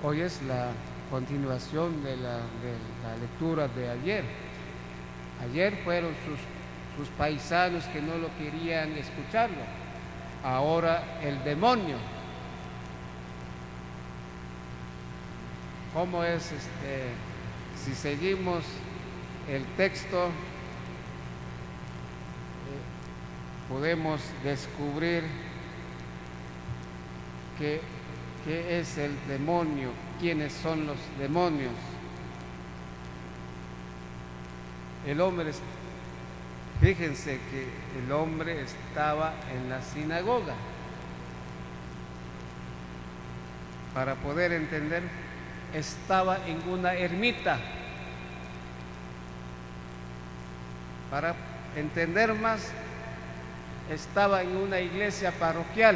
Hoy es la continuación de la lectura de ayer. Ayer fueron sus paisanos que no lo querían escucharlo. Ahora el demonio. ¿Cómo es si seguimos el texto, podemos descubrir qué es el demonio, quiénes son los demonios? El hombre, fíjense que el hombre estaba en la sinagoga. Para poder entender, estaba en una ermita. Para entender más, estaba en una iglesia parroquial.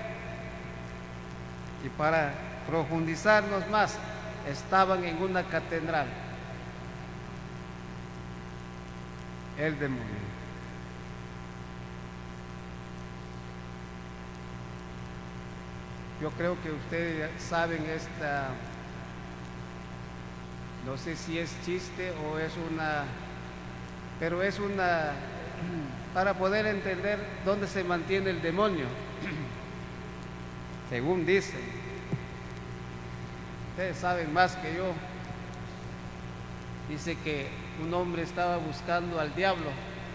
Y para profundizarnos más, estaban en una catedral. El demonio. Yo creo que ustedes saben esta, no sé si es chiste o es pero es para poder entender dónde se mantiene el demonio. Según dicen, ustedes saben más que yo, dice que un hombre estaba buscando al diablo,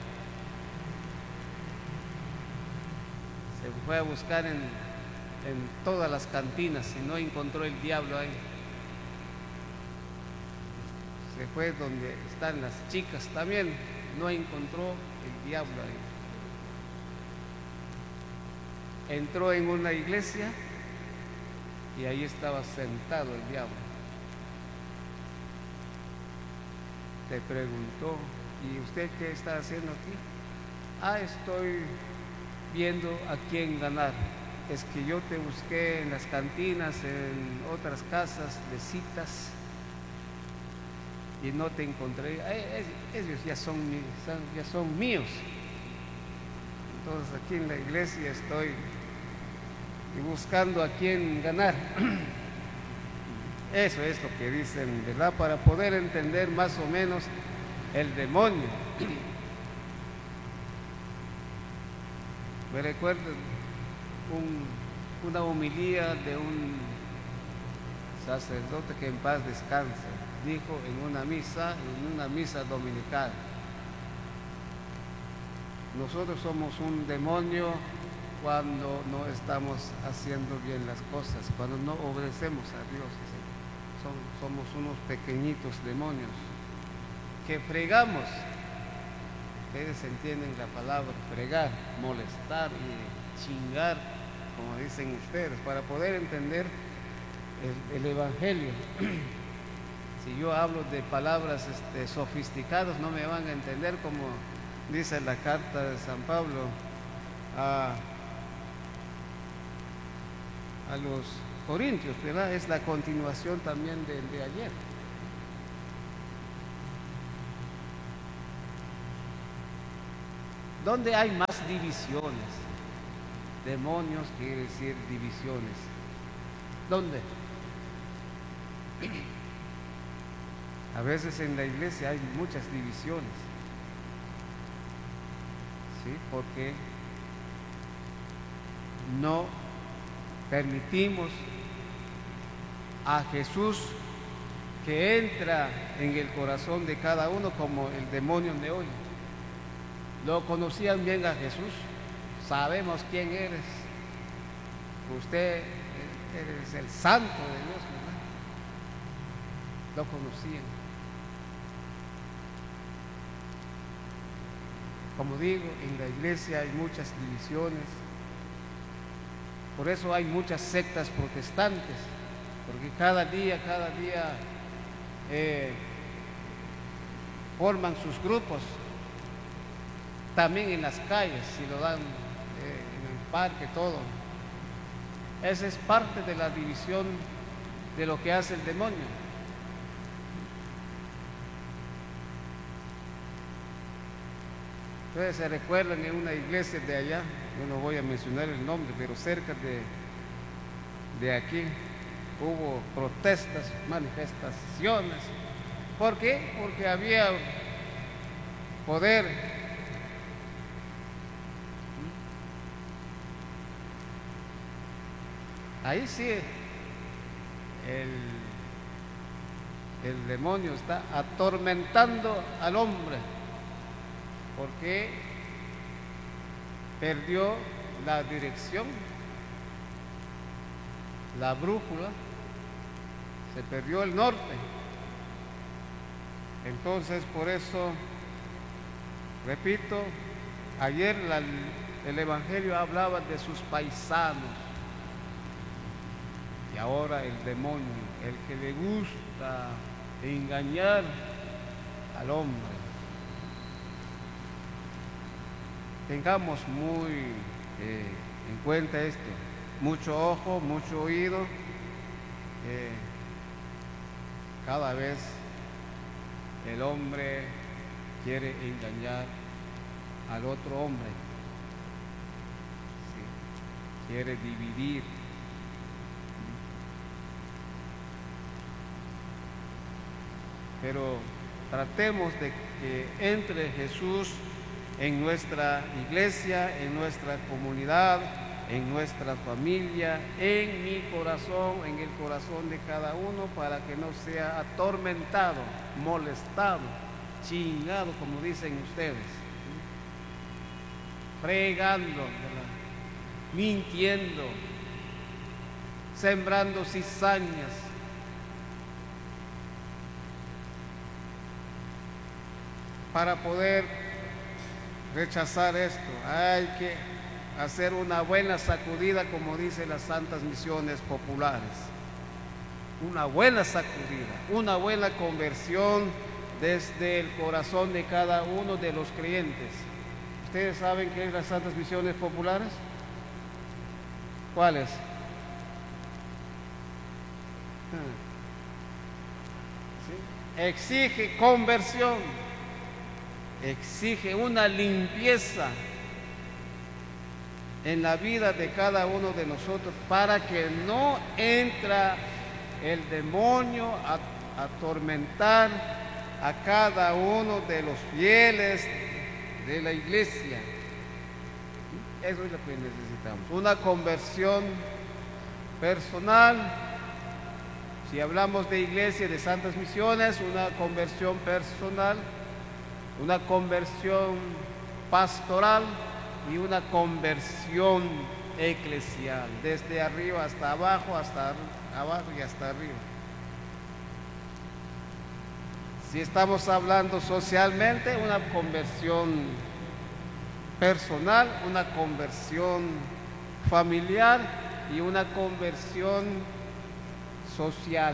se fue a buscar en todas las cantinas y no encontró el diablo ahí. Se fue donde están las chicas también, no encontró el diablo ahí. Entró en una iglesia y ahí estaba sentado el diablo. Te preguntó: ¿y usted qué está haciendo aquí? Estoy viendo a quién ganar. Es que yo te busqué en las cantinas, en otras casas de citas y no te encontré. Ellos ya son míos. Entonces aquí en la iglesia estoy buscando a quién ganar. Eso es lo que dicen, ¿verdad? Para poder entender más o menos el demonio. Me recuerdo una homilía de un sacerdote que en paz descanse, dijo en una misa dominical: nosotros somos un demonio cuando no estamos haciendo bien las cosas, cuando no obedecemos a Dios. Somos unos pequeñitos demonios que fregamos. Ustedes entienden la palabra fregar, molestar y chingar, como dicen ustedes, para poder entender el Evangelio. Si yo hablo de palabras sofisticadas, no me van a entender, como dice la carta de San Pablo a los Corintios, ¿verdad? Es la continuación también de ayer. ¿Dónde hay más divisiones? Demonios quiere decir divisiones. ¿Dónde? A veces en la iglesia hay muchas divisiones, ¿sí? Porque no permitimos a Jesús que entra en el corazón de cada uno, como el demonio de hoy. ¿Lo conocían bien a Jesús? Sabemos quién eres. Usted eres el santo de Dios, ¿verdad? Lo conocían. Como digo, en la iglesia hay muchas divisiones. Por eso hay muchas sectas protestantes, porque cada día forman sus grupos. También en las calles, si lo dan en el parque, todo. Esa es parte de la división de lo que hace el demonio. Ustedes se recuerdan en una iglesia de allá, yo no voy a mencionar el nombre, pero cerca de aquí, hubo protestas, manifestaciones. ¿Por qué? Porque había poder. Ahí sí el demonio está atormentando al hombre, porque perdió la dirección, la brújula, se perdió el norte. Entonces, por eso, repito, ayer el Evangelio hablaba de sus paisanos, y ahora el demonio, el que le gusta engañar al hombre. Tengamos muy en cuenta esto, mucho ojo, mucho oído. Cada vez el hombre quiere engañar al otro hombre, ¿sí? Quiere dividir. Pero tratemos de que entre Jesús en nuestra iglesia, en nuestra comunidad, en nuestra familia, en mi corazón, en el corazón de cada uno, para que no sea atormentado, molestado, chingado, como dicen ustedes, fregando, mintiendo, sembrando cizañas. Para poder rechazar esto, hay que hacer una buena sacudida, como dicen las santas misiones populares. Una buena sacudida, una buena conversión desde el corazón de cada uno de los creyentes. ¿Ustedes saben qué es las santas misiones populares? ¿Cuáles? ¿Sí? Exige conversión, exige una limpieza en la vida de cada uno de nosotros, para que no entra el demonio a atormentar a cada uno de los fieles de la iglesia. Eso es lo que necesitamos, una conversión personal. Si hablamos de iglesia, de santas misiones, una conversión personal, una conversión pastoral y una conversión eclesial, desde arriba hasta abajo y hasta arriba. Si estamos hablando socialmente, una conversión personal, una conversión familiar y una conversión social.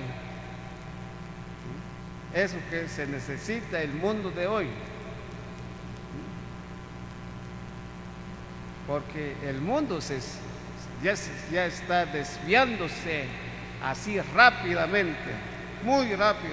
Eso que se necesita el mundo de hoy. Porque el mundo ya está desviándose así rápidamente, muy rápido,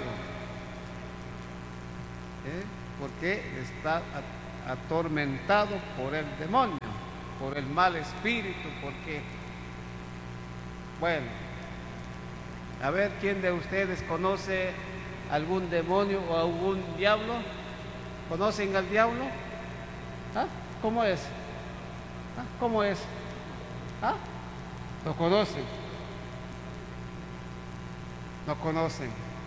porque está atormentado por el demonio, por el mal espíritu, porque, bueno, a ver, ¿quién de ustedes conoce algún demonio o algún diablo? ¿Conocen al diablo? ¿Ah? ¿Cómo es? ¿Ah? ¿Cómo es? ¿Ah? ¿Lo conocen? ¿No conocen?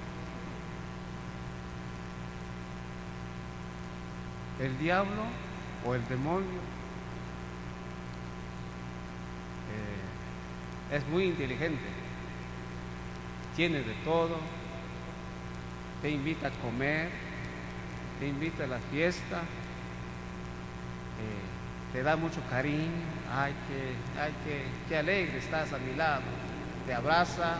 El diablo o el demonio es muy inteligente, tiene de todo, te invita a comer, te invita a la fiesta, te da mucho cariño. Ay, qué alegre estás a mi lado, te abraza,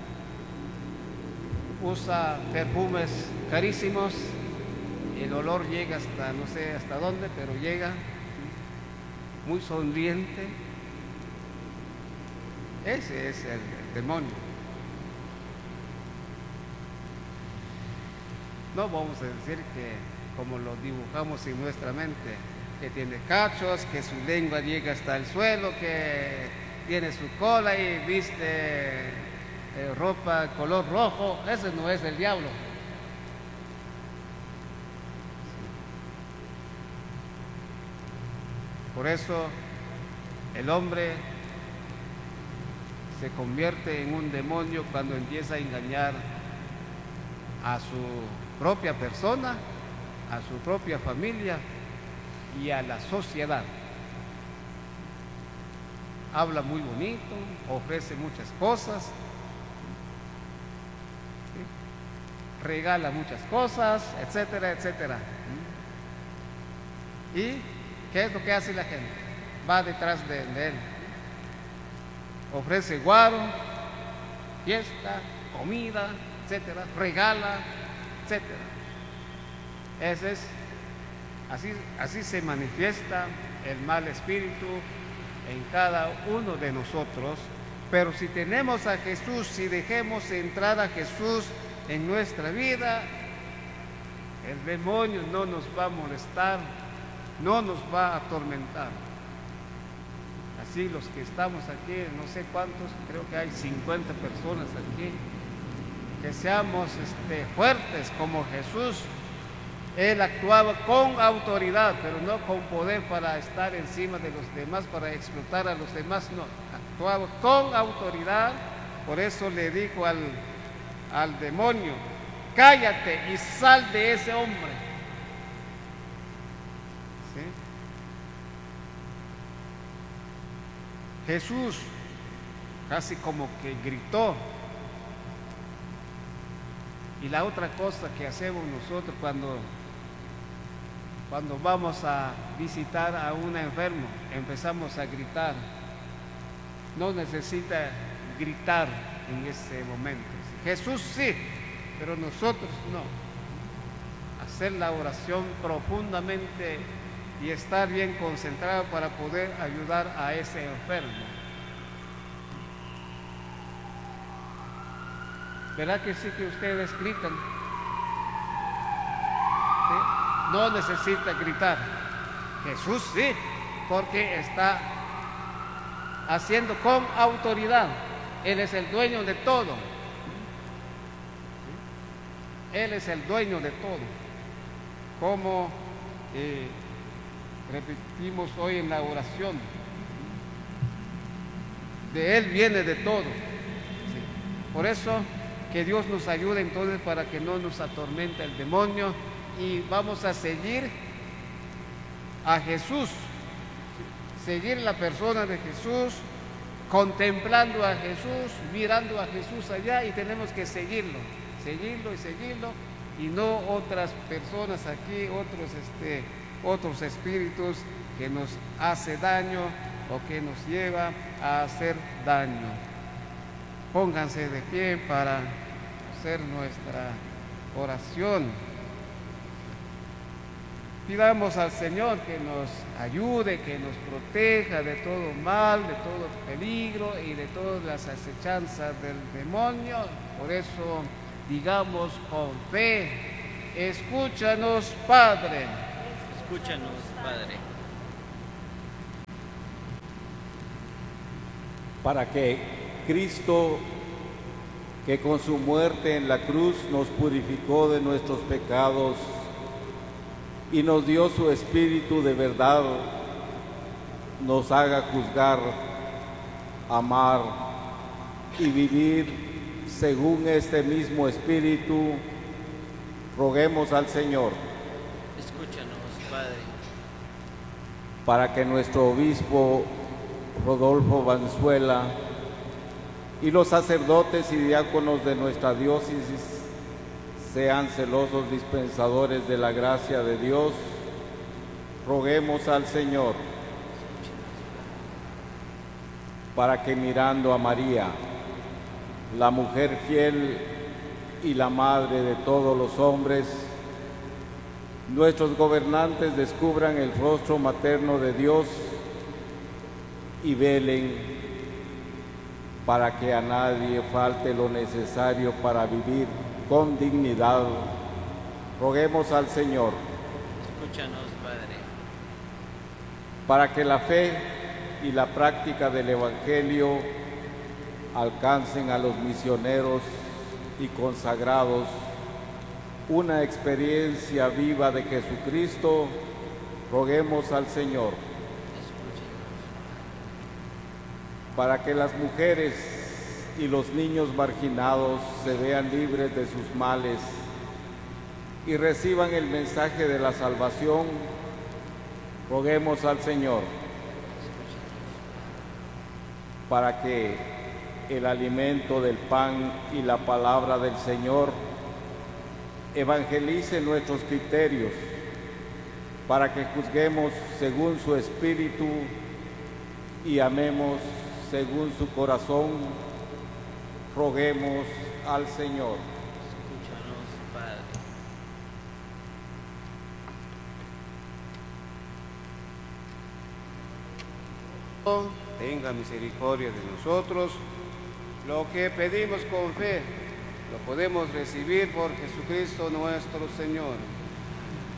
usa perfumes carísimos, el olor llega hasta no sé hasta dónde, pero llega, muy sonriente. Ese es el demonio. No vamos a decir que como lo dibujamos en nuestra mente, que tiene cachos, que su lengua llega hasta el suelo, que tiene su cola y viste ropa color rojo, ese no es el diablo. Por eso el hombre se convierte en un demonio cuando empieza a engañar a su propia persona, a su propia familia y a la sociedad. Habla muy bonito, ofrece muchas cosas, ¿sí? Regala muchas cosas, etcétera, etcétera. ¿Y qué es lo que hace la gente? Va detrás de él. Ofrece guaro, fiesta, comida, etcétera, regala, etcétera. Así se manifiesta el mal espíritu en cada uno de nosotros. Pero si tenemos a Jesús, si dejemos entrar a Jesús en nuestra vida, el demonio no nos va a molestar, no nos va a atormentar. Así los que estamos aquí, no sé cuántos, creo que hay 50 personas aquí, que seamos fuertes como Jesús. Él actuaba con autoridad, pero no con poder para estar encima de los demás, para explotar a los demás, no. Actuaba con autoridad, por eso le dijo al demonio: cállate y sal de ese hombre. ¿Sí? Jesús casi como que gritó. Y la otra cosa que hacemos nosotros cuando vamos a visitar a un enfermo, empezamos a gritar. No necesita gritar en ese momento. Jesús sí, pero nosotros no. Hacer la oración profundamente y estar bien concentrado para poder ayudar a ese enfermo. ¿Verdad que sí que ustedes gritan? ¿Sí? No necesita gritar. Jesús sí, porque está haciendo con autoridad. Él es el dueño de todo. ¿Sí? Él es el dueño de todo. Como repetimos hoy en la oración, de Él viene de todo. ¿Sí? Por eso que Dios nos ayude entonces para que no nos atormente el demonio y vamos a seguir a Jesús, seguir la persona de Jesús, contemplando a Jesús, mirando a Jesús allá, y tenemos que seguirlo y no otras personas aquí, otros espíritus que nos hace daño o que nos lleva a hacer daño. Pónganse de pie para hacer nuestra oración. Pidamos al Señor que nos ayude, que nos proteja de todo mal, de todo peligro y de todas las acechanzas del demonio. Por eso digamos con fe: escúchanos, Padre. Escúchanos, Padre. Para que Cristo, que con su muerte en la cruz nos purificó de nuestros pecados y nos dio su Espíritu de verdad, nos haga juzgar, amar y vivir según este mismo Espíritu, roguemos al Señor. Escúchanos, Padre. Para que nuestro obispo Rodolfo Vanzuela y los sacerdotes y diáconos de nuestra diócesis sean celosos dispensadores de la gracia de Dios, roguemos al Señor. Para que mirando a María, la mujer fiel y la madre de todos los hombres, nuestros gobernantes descubran el rostro materno de Dios y velen para que a nadie falte lo necesario para vivir con dignidad. Roguemos al Señor. Escúchanos, Padre. Para que la fe y la práctica del Evangelio alcancen a los misioneros y consagrados una experiencia viva de Jesucristo, roguemos al Señor. Para que las mujeres y los niños marginados se vean libres de sus males y reciban el mensaje de la salvación, roguemos al Señor. Para que el alimento del pan y la palabra del Señor evangelice nuestros criterios, para que juzguemos según su espíritu y amemos según su corazón, roguemos al Señor. Escúchanos, Padre. Tenga misericordia de nosotros. Lo que pedimos con fe lo podemos recibir por Jesucristo nuestro Señor.